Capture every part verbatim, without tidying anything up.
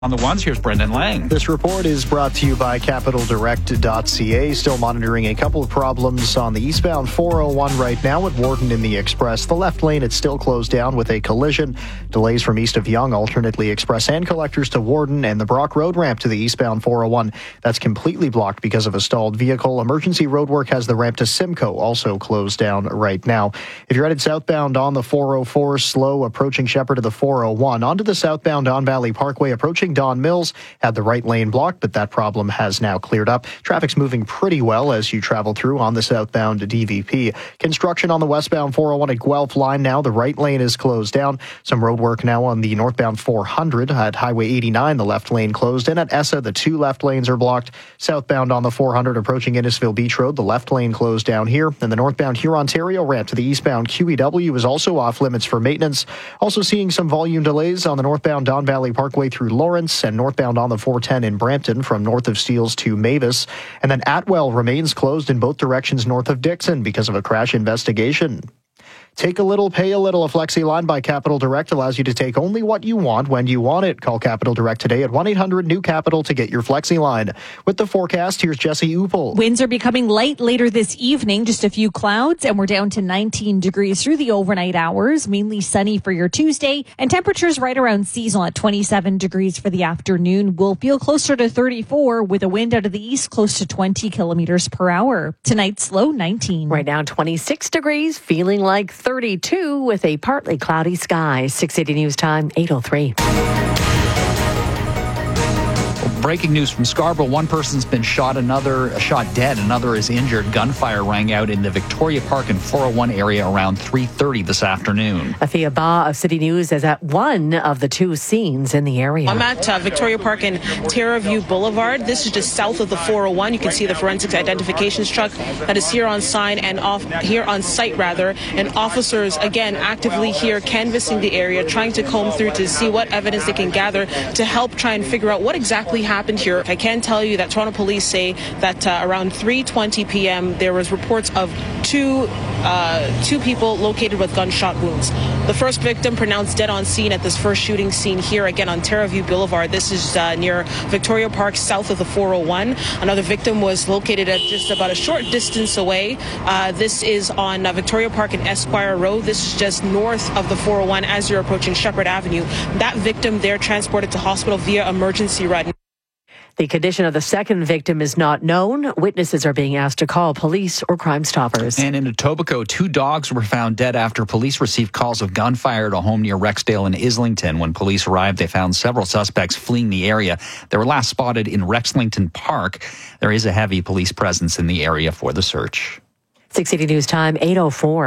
On the ones, here's Brendan Lang. This report is brought to you by capital direct dot c a. Still monitoring a couple of problems on the eastbound four oh one right now at Warden in the Express. The left lane, it's still closed down with a collision. Delays from east of Yonge, alternately Express and Collectors to Warden, and the Brock Road ramp to the eastbound four oh one. That's completely blocked because of a stalled vehicle. Emergency roadwork has the ramp to Simcoe also closed down right now. If you're headed southbound on the four oh four, slow approaching Shepherd to the four oh one. Onto the southbound Don Valley Parkway, approaching Don Mills, had the right lane blocked, but that problem has now cleared up. Traffic's moving pretty well as you travel through on the southbound D V P. Construction on the westbound four oh one at Guelph line now. The right lane is closed down. Some road work now on the northbound four hundred at Highway eighty-nine. The left lane closed. And at Essa, the two left lanes are blocked. Southbound on the four hundred approaching Innisfil Beach Road, the left lane closed down here. And the northbound Huron-Ontario ramp to the eastbound Q E W is also off limits for maintenance. Also seeing some volume delays on the northbound Don Valley Parkway through Lawrence and northbound on the four ten in Brampton from north of Steeles to Mavis. And then Atwell remains closed in both directions north of Dixon because of a crash investigation. Take a little, pay a little. A Flexi line by Capital Direct allows you to take only what you want when you want it. Call Capital Direct today at one eight hundred new capital to get your Flexi line. With the forecast, here's Jesse Upel. Winds are becoming light later this evening, just a few clouds, and we're down to nineteen degrees through the overnight hours. Mainly sunny for your Tuesday, and temperatures right around seasonal at twenty-seven degrees for the afternoon. We'll feel closer to thirty-four with a wind out of the east close to twenty kilometers per hour. Tonight's low nineteen. Right now twenty-six degrees, feeling like thirty-two with a partly cloudy sky. six eighty News Time, eight oh three. Breaking news from Scarborough. One person's been shot, another shot dead, another is injured. Gunfire rang out in the Victoria Park and four oh one area around three thirty this afternoon. Athea Ba of City News is at one of the two scenes in the area. I'm at uh, Victoria Park and Terraview Boulevard. This is just south of the four oh one. You can see the forensics identifications truck that is here on sign and off here on site rather. And officers again actively here canvassing the area, trying to comb through to see what evidence they can gather to help try and figure out what exactly happened. happened here. I can tell you that Toronto police say that uh, around three twenty p.m. there was reports of two uh, two people located with gunshot wounds. The first victim pronounced dead on scene at this first shooting scene here again on Terraview Boulevard. This is uh, near Victoria Park, south of the four oh one. Another victim was located at just about a short distance away. Uh, this is on uh, Victoria Park and Esquire Road. This is just north of the four oh one as you're approaching Shepherd Avenue. That victim there transported to hospital via emergency ride. The condition of the second victim is not known. Witnesses are being asked to call police or Crime Stoppers. And in Etobicoke, two dogs were found dead after police received calls of gunfire at a home near Rexdale and Islington. When police arrived, they found several suspects fleeing the area. They were last spotted in Rexlington Park. There is a heavy police presence in the area for the search. six eighty News Time, eight oh four.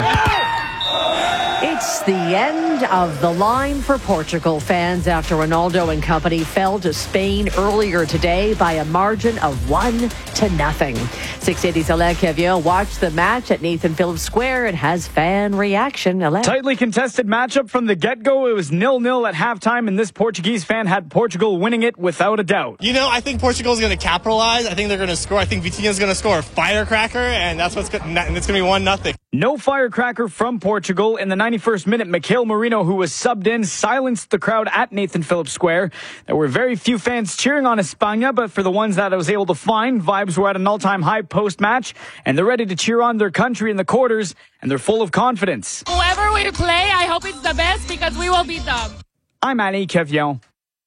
It's the end of the line for Portugal fans after Ronaldo and company fell to Spain earlier today by a margin of one to nothing. six eighty's Alain Cavillon watched the match at Nathan Phillips Square and has fan reaction. Alain. Tightly contested matchup from the get-go. It was nil nil at halftime, and this Portuguese fan had Portugal winning it without a doubt. You know, I think Portugal's going to capitalize. I think they're going to score. I think Vitinha's going to score a firecracker, and that's what's going and it's going to be one nothing. No firecracker from Portugal. In the ninety-first minute, Mikhail Merino, who was subbed in, silenced the crowd at Nathan Phillips Square. There were very few fans cheering on España, but for the ones that I was able to find, vibes were at an all-time high post-match, and they're ready to cheer on their country in the quarters, and they're full of confidence. Whoever we play, I hope it's the best because we will beat them. I'm Alain Cavillon.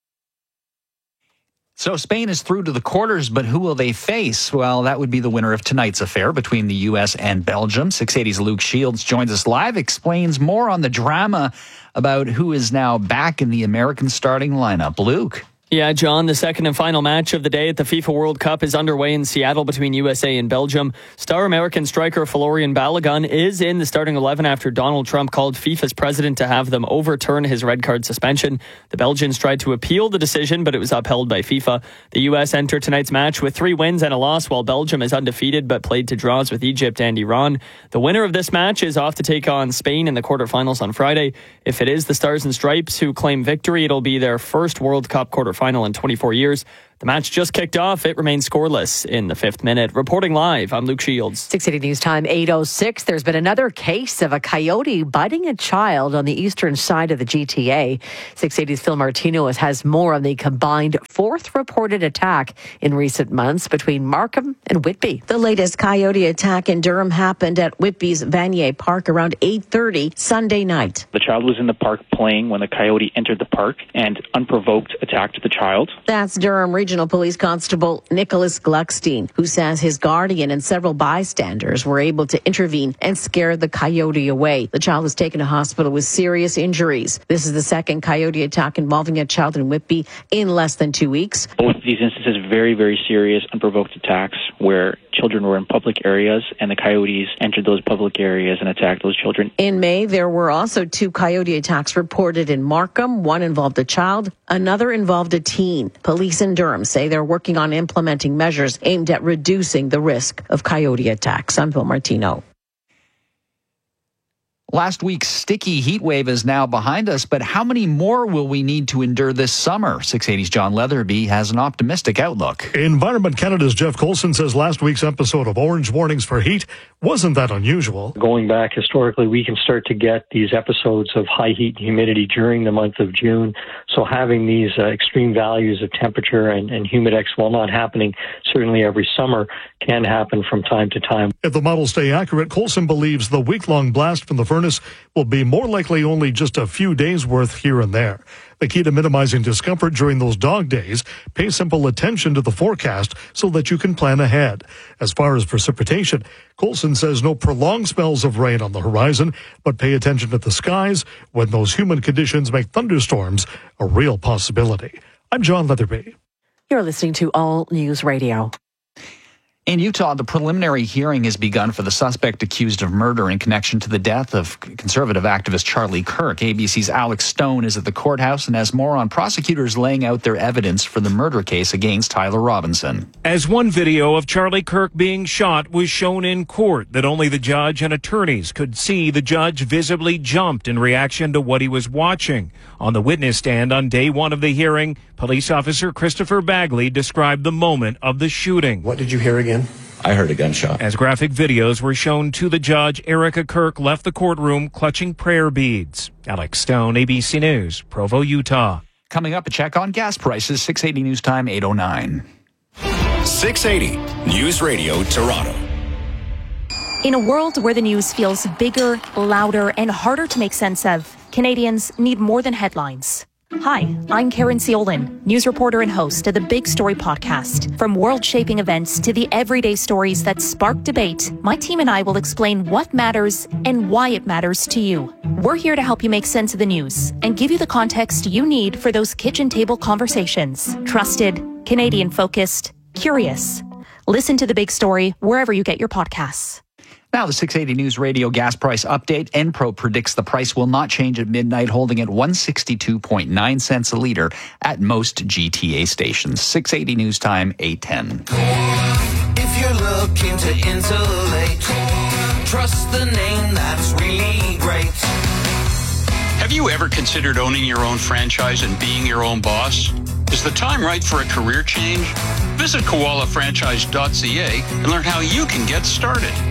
So Spain is through to the quarters, but who will they face? Well, that would be the winner of tonight's affair between the U S and Belgium. six eighty's Luke Shields joins us live, explains more on the drama about who is now back in the American starting lineup. Luke. Yeah, John, the second and final match of the day at the FIFA World Cup is underway in Seattle between U S A and Belgium. Star American striker Florian Balogun is in the starting eleven after Donald Trump called FIFA's president to have them overturn his red card suspension. The Belgians tried to appeal the decision, but it was upheld by FIFA. The U S entered tonight's match with three wins and a loss, while Belgium is undefeated but played to draws with Egypt and Iran. The winner of this match is off to take on Spain in the quarterfinals on Friday. If it is the Stars and Stripes who claim victory, it'll be their first World Cup quarterfinal final in twenty-four years. The match just kicked off. It remains scoreless in the fifth minute. Reporting live, I'm Luke Shields. six eighty News Time, eight oh six. There's been another case of a coyote biting a child on the eastern side of the G T A. six eighty's Phil Martino has more on the combined fourth reported attack in recent months between Markham and Whitby. The latest coyote attack in Durham happened at Whitby's Vanier Park around eight thirty Sunday night. The child was in the park playing when the coyote entered the park and unprovoked attacked the child. That's Durham Regional Police Constable Nicholas Gluckstein, who says his guardian and several bystanders were able to intervene and scare the coyote away. The child was taken to hospital with serious injuries. This is the second coyote attack involving a child in Whitby in less than two weeks. Both of these instances, very, very serious unprovoked attacks where children were in public areas and the coyotes entered those public areas and attacked those children. In May, there were also two coyote attacks reported in Markham. One involved a child, another involved a teen. Police in Durham say they're working on implementing measures aimed at reducing the risk of coyote attacks. I'm Phil Martino. Last week's sticky heat wave is now behind us, but how many more will we need to endure this summer? six eighty's John Leatherby has an optimistic outlook. Environment Canada's Jeff Colson says last week's episode of Orange Warnings for Heat wasn't that unusual. Going back historically, we can start to get these episodes of high heat and humidity during the month of June. So having these uh, extreme values of temperature and, and humidex, while not happening certainly every summer, can happen from time to time. If the models stay accurate, Colson believes the week-long blast from the furnace will be more likely only just a few days worth here and there. The key to minimizing discomfort during those dog days, pay simple attention to the forecast so that you can plan ahead. As far as precipitation, Colson says no prolonged spells of rain on the horizon, but pay attention to the skies when those humid conditions make thunderstorms a real possibility. I'm John Leatherby. You're listening to All News Radio. In Utah, the preliminary hearing has begun for the suspect accused of murder in connection to the death of conservative activist Charlie Kirk. A B C's Alex Stone is at the courthouse and has more on prosecutors laying out their evidence for the murder case against Tyler Robinson. As one video of Charlie Kirk being shot was shown in court that only the judge and attorneys could see, the judge visibly jumped in reaction to what he was watching. On the witness stand on day one of the hearing, police officer Christopher Bagley described the moment of the shooting. What did you hear again? I heard a gunshot. As graphic videos were shown to the judge, Erica Kirk left the courtroom clutching prayer beads. Alex Stone, A B C News, Provo, Utah. Coming up, a check on gas prices, six eighty News Time, eight oh nine. six eighty News Radio, Toronto. In a world where the news feels bigger, louder, and harder to make sense of, Canadians need more than headlines. Hi, I'm Karen Ciolin, news reporter and host of the Big Story podcast. From world-shaping events to the everyday stories that spark debate, my team and I will explain what matters and why it matters to you. We're here to help you make sense of the news and give you the context you need for those kitchen table conversations. Trusted, Canadian-focused, curious. Listen to the Big Story wherever you get your podcasts. Now, the six eighty News Radio gas price update. Enpro predicts the price will not change at midnight, holding at one hundred sixty-two point nine cents a litre at most G T A stations. six eighty News Time, eight ten. If you're looking to insulate, trust the name that's really great. Have you ever considered owning your own franchise and being your own boss? Is the time right for a career change? Visit koala franchise dot c a and learn how you can get started.